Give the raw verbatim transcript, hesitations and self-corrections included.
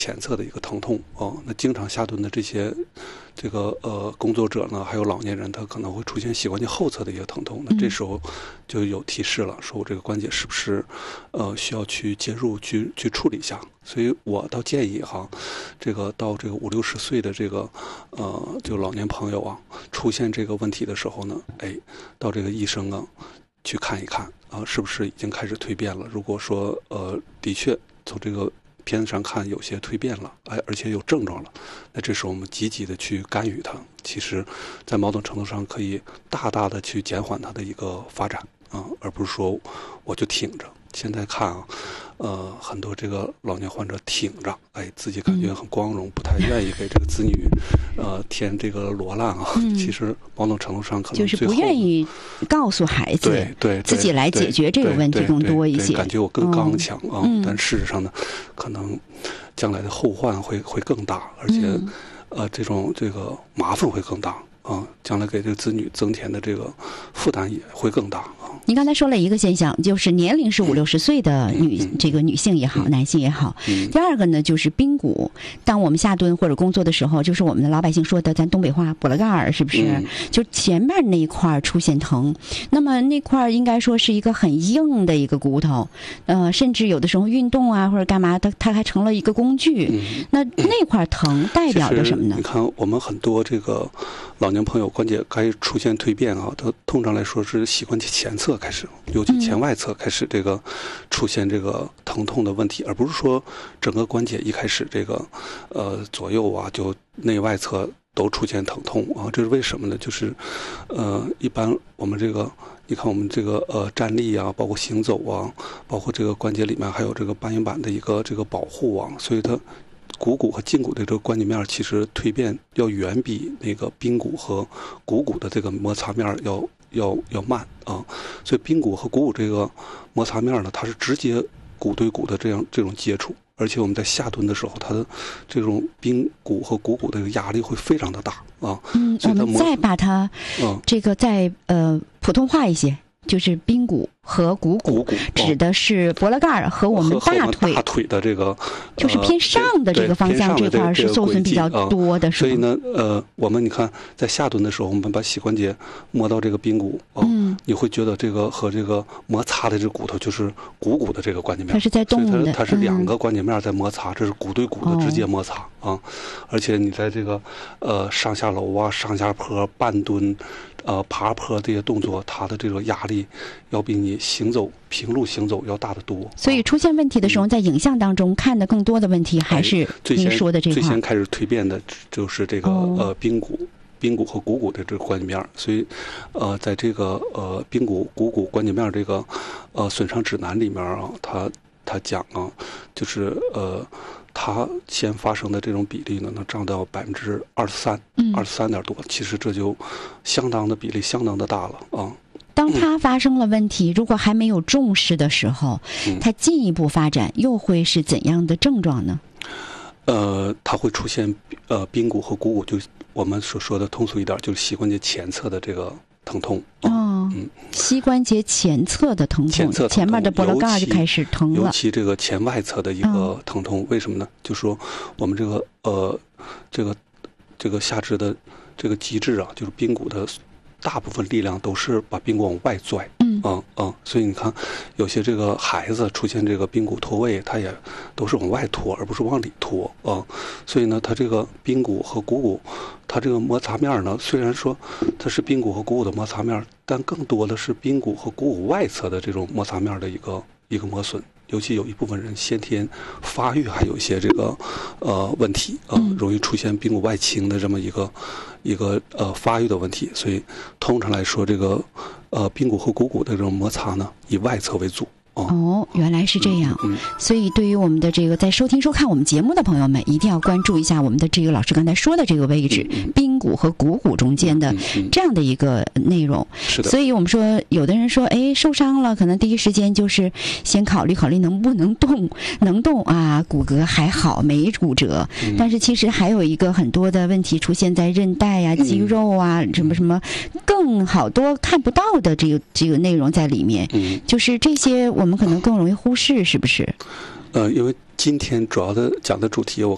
前侧的一个疼痛哦，那经常下蹲的这些这个呃工作者呢，还有老年人，他可能会出现膝关节后侧的一个疼痛。那这时候就有提示了，说我这个关节是不是呃需要去介入去去处理一下。所以我倒建议哈，这个到这个五六十岁的这个呃就老年朋友啊，出现这个问题的时候呢，哎，到这个医生啊去看一看啊，是不是已经开始蜕变了？如果说呃的确从这个片子上看有些蜕变了，哎，而且有症状了，那这时候我们积极的去干预它，其实在某种程度上可以大大的去减缓它的一个发展啊，而不是说我就挺着。现在看啊，呃，很多这个老年患者挺着，哎，自己感觉很光荣，不太愿意给这个子女，呃，添这个罗烂啊。嗯、其实某种程度上可能就是不愿意告诉孩子， 对对， 自己来解决这个问题更多一些， 感觉我更刚强啊。嗯、但事实上呢，可能将来的后患会会更大，而且、嗯、呃，这种这个麻烦会更大。啊，将来给这个子女增添的这个负担也会更大啊。 您刚才说了一个现象，就是年龄是五六十岁的女、嗯、这个女性也好、嗯、男性也好、嗯。第二个呢，就是髌骨。当我们下蹲或者工作的时候，就是我们的老百姓说的，咱东北话“补了盖儿”，是不是？嗯、就前面那一块出现疼，那么那块应该说是一个很硬的一个骨头，呃，甚至有的时候运动啊或者干嘛，它它还成了一个工具。嗯、那那块疼代表着什么呢？ 你看，我们很多这个老年朋友关节该出现蜕变啊，它通常来说是膝关节前侧开始，尤其前外侧开始这个出现这个疼痛的问题，嗯、而不是说整个关节一开始这个呃左右啊就内外侧都出现疼痛啊，这是为什么呢？就是呃一般我们这个你看我们这个呃站立啊，包括行走啊，包括这个关节里面还有这个半月板的一个这个保护啊，所以它股骨和胫骨的这个关节面其实蜕变要远比那个髌骨和股骨的这个摩擦面要要要慢啊，所以髌骨和股骨这个摩擦面呢，它是直接骨对骨的这样这种接触，而且我们在下蹲的时候，它的这种髌骨和股骨的压力会非常的大啊。 嗯，我们再把它这个再呃普通话一些。就是髌骨和股骨指的是脖子盖和我们大腿大腿的这个， 就是偏上的这个方向这块是受损比较多的， 所以呢，呃，我们你看在下蹲的时候，我们把膝关节摸到这个髌骨，嗯，你会觉得这个和这个摩擦的这个骨头就是股骨的这个关节面， 它是在动的， 它是两个关节面在摩擦，这是骨对骨的直接摩擦啊，而且你在这个呃上下楼啊、上下坡、半蹲。呃，爬坡这些动作，它的这个压力要比你行走平路行走要大得多。 所以出现问题的时候，在影像当中看的更多的问题，还是您说的这块。 最先开始蜕变的就是这个、哦、呃髌骨、髌骨和股骨的这个关节面，所以呃，在这个呃髌骨、股骨关节面这个呃损伤指南里面啊，它它讲啊，就是呃。它先发生的这种比例呢，能占到百分之二十三，二十三点多。其实这就相当的比例，相当的大了啊。 当它发生了问题，嗯、如果还没有重视的时候，嗯、它进一步发展又会是怎样的症状呢？ 呃，它会出现呃髌骨和股骨，就我们所说的通俗一点，就是膝关节前侧的这个疼痛。 哦，嗯，膝关节前侧的疼痛， 前侧前面的脖子盖就开始疼了。 尤其这个前外侧的一个疼痛，嗯、为什么呢？就说我们这个呃，这个这个下肢的这个机制啊，就是髌骨的大部分力量都是把髌骨往外拽。嗯嗯嗯，所以你看，有些这个孩子出现这个髌骨脱位，他也都是往外拖，而不是往里拖啊。所以呢，他这个髌骨和股骨。它这个摩擦面呢，虽然说它是髌骨和股骨的摩擦面，但更多的是髌骨和股骨外侧的这种摩擦面的一个一个磨损。尤其有一部分人先天发育还有一些这个呃问题啊、呃，容易出现髌骨外倾的这么一个一个呃发育的问题。所以通常来说，这个呃髌骨和股骨的这种摩擦呢，以外侧为主。 哦，原来是这样。嗯嗯、所以对于我们的这个在收听收看我们节目的朋友们，一定要关注一下我们的这个老师刚才说的这个位置，嗯嗯、髌骨和股骨中间的这样的一个内容。 是的。 所以我们说，有的人说，哎，受伤了，可能第一时间就是先考虑考虑能不能动，能动啊，骨骼还好，没骨折。嗯、但是其实还有一个很多的问题出现在韧带呀、啊、肌肉啊，嗯、什么什么更好多看不到的这个这个内容在里面。嗯、就是这些。我们可能更容易忽视，是不是？ 呃，因为今天主要的讲的主题，我